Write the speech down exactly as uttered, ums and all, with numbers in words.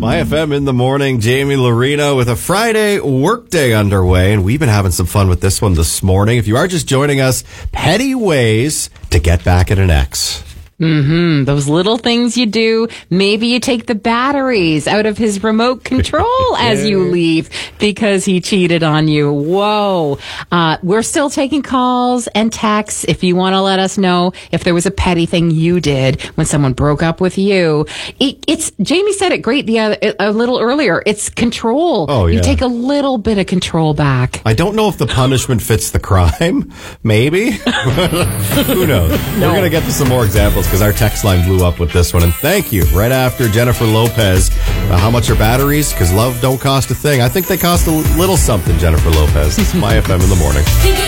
My F M in the morning, Jamie Lorino with a Friday workday underway, and we've been having some fun with this one this morning. If you are just joining us, petty ways to get back at an ex. Mm-hmm. Those little things you do. Maybe you take the batteries out of his remote control as you leave because he cheated on you. Whoa. Uh, we're still taking calls and texts if you want to let us know if there was a petty thing you did when someone broke up with you. It, it's Jamie said it great the other, a little earlier. It's control. Oh, yeah. You take a little bit of control back. I don't know if the punishment fits the crime. Maybe. Who knows? No. We're going to get to some more examples because our text line blew up with this one. And thank you. Right after Jennifer Lopez. Uh, how much are batteries? Because love don't cost a thing. I think they cost a little something, Jennifer Lopez. It's My F M in the morning.